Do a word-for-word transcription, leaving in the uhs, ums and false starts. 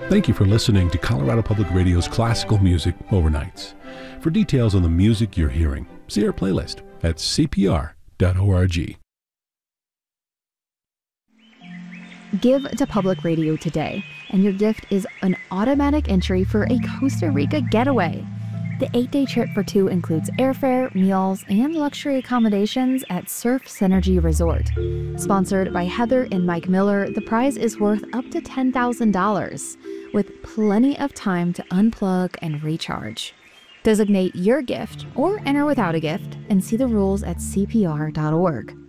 Thank you for listening to Colorado Public Radio's Classical Music Overnights. For details on the music you're hearing, see our playlist at c p r dot org. Give to Public Radio today, and your gift is an automatic entry for a Costa Rica getaway. The eight-day trip for two includes airfare, meals, and luxury accommodations at Surf Synergy Resort. Sponsored by Heather and Mike Miller, the prize is worth up to ten thousand dollars, with plenty of time to unplug and recharge. Designate your gift or enter without a gift and see the rules at c p r dot org.